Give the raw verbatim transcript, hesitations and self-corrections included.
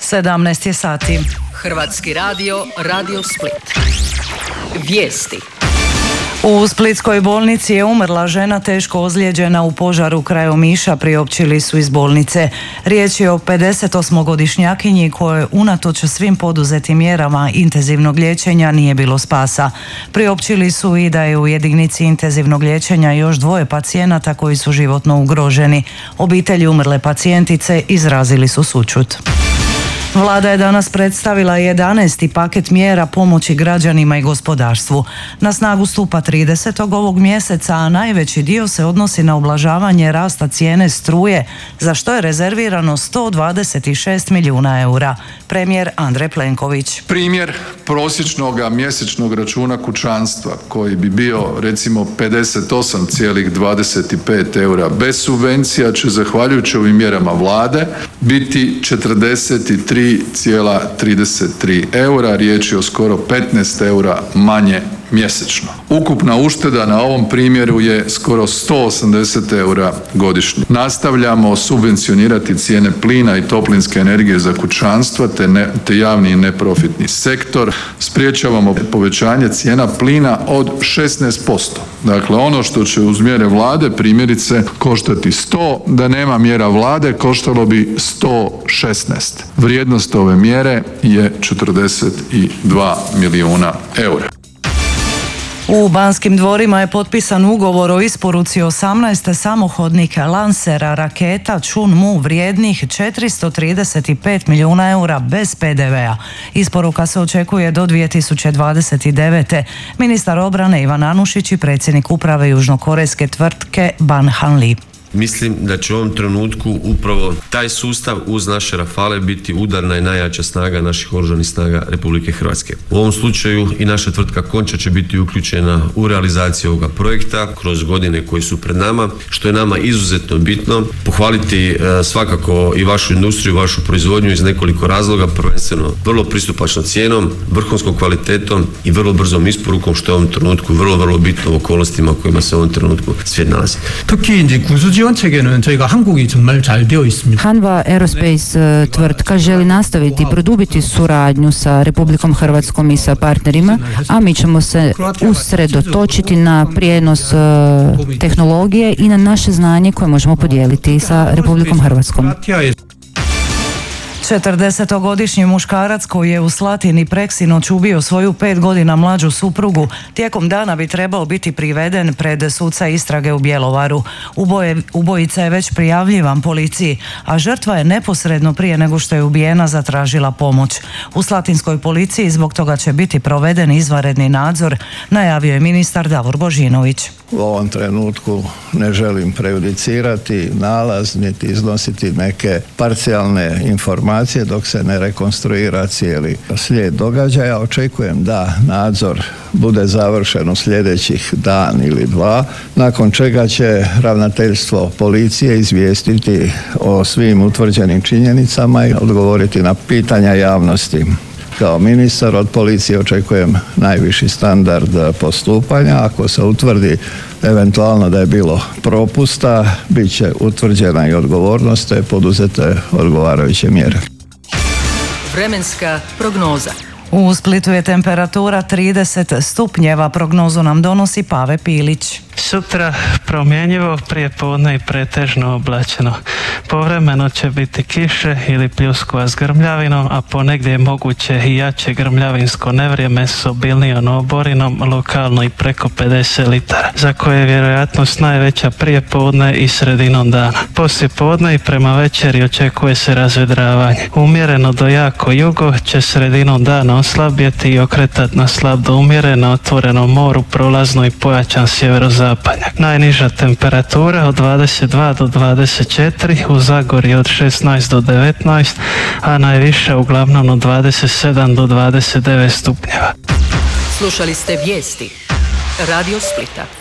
sedamnaest je sati. Hrvatski radio, Radio Split. Vijesti. U splitskoj bolnici je umrla žena teško ozlijeđena u požaru kraj Omiša, priopćili su iz bolnice. Riječ je o pedesetosmogodišnjakinji kojoj unatoč svim poduzetim mjerama intenzivnog liječenja nije bilo spasa. Priopćili su i da je u jedinici intenzivnog liječenja još dvoje pacijenata koji su životno ugroženi. Obitelji umrle pacijentice izrazili su sućut. Vlada je danas predstavila jedanaesti paket mjera pomoći građanima i gospodarstvu. Na snagu stupa tridesetog ovog mjeseca, a najveći dio se odnosi na ublažavanje rasta cijene struje, za što je rezervirano sto dvadeset šest milijuna eura. Premijer Andrej Plenković. Primjer prosječnog mjesečnog računa kućanstva koji bi bio recimo pedeset osam zarez dvadeset pet eura bez subvencija će zahvaljujući ovim mjerama Vlade biti četrdeset tri zarez trideset tri eura, riječ je o skoro petnaest eura manje mjesečno. Ukupna ušteda na ovom primjeru je skoro sto osamdeset eura godišnje. Nastavljamo subvencionirati cijene plina i toplinske energije za kućanstva te, ne, te javni i neprofitni sektor. Spriječavamo povećanje cijena plina od šesnaest posto. Dakle, ono što će uz mjere Vlade primjerice koštati sto, da nema mjera Vlade koštalo bi sto šesnaest. Vrijednost ove mjere je četrdeset dva milijuna eura. U Banskim dvorima je potpisan ugovor o isporuci osamnaest samohodnika lansera raketa Chunmu vrijednih četiristo trideset pet milijuna eura bez pe de vea. Isporuka se očekuje do dvije tisuće dvadeset devete. Ministar obrane Ivan Anušić i predsjednik uprave južnokorejske tvrtke Ban Han-li. Mislim da će u ovom trenutku upravo taj sustav uz naše Rafale biti udarna i najjača snaga naših oružanih snaga Republike Hrvatske. U ovom slučaju i naša tvrtka Konča će biti uključena u realizaciju ovoga projekta kroz godine koji su pred nama, što je nama izuzetno bitno. Pohvaliti e, svakako i vašu industriju, vašu proizvodnju iz nekoliko razloga, prvenstveno vrlo pristupačnom cijenom, vrhunskom kvalitetom i vrlo brzom isporukom, što je u ovom trenutku vrlo, vrlo bitno u okolnostima u kojima se u ovom trenutku svijet nalazi. Hanwha Aerospace tvrtka želi nastaviti produbiti suradnju sa Republikom Hrvatskom i sa partnerima, a mi ćemo se usredotočiti na prijenos tehnologije i na naše znanje koje možemo podijeliti sa Republikom Hrvatskom. četrdesetogodišnji muškarac koji je u Slatini preksinoć ubio svoju pet godina mlađu suprugu tijekom dana bi trebao biti priveden pred suca istrage u Bjelovaru. Uboje, ubojica je već prijavljivan policiji, a žrtva je neposredno prije nego što je ubijena zatražila pomoć. U slatinskoj policiji zbog toga će biti proveden izvanredni nadzor, najavio je ministar Davor Božinović. U ovom trenutku ne želim prejudicirati nalaz niti iznositi neke parcijalne informacije dok se ne rekonstruira cijeli slijed događaja. Očekujem da nadzor bude završen u sljedećih dan ili dva, nakon čega će ravnateljstvo policije izvijestiti o svim utvrđenim činjenicama i odgovoriti na pitanja javnosti. Kao ministar od policije očekujem najviši standard postupanja. Ako se utvrdi eventualno da je bilo propusta, bit će utvrđena i odgovornost te poduzete odgovarajuće mjere. Vremenska prognoza. U Splitu je temperatura trideset stupnjeva, prognozu nam donosi Pave Pilić. Sutra promjenjivo, prije podne i pretežno oblačeno. Povremeno će biti kiše ili pljuskova s grmljavinom, a ponegdje je moguće i jače grmljavinsko nevrijeme s obilnijom oborinom, lokalno i preko pedeset litara, za koje je vjerojatnost najveća prije podne i sredinom dana. Poslije podne i prema večeri očekuje se razvedravanje. Umjereno do jako jugo će sredinom dana oslabjeti i okretati na slab do umjeren na otvorenom moru, prolazno i pojačan sjeverozapad. Najniža temperatura od dvadeset dva do dvadeset četiri, u Zagorju od šesnaest do devetnaest, a najviše uglavnom od dvadeset sedam do dvadeset devet stupnjeva. Slušali ste vijesti Radio Splita.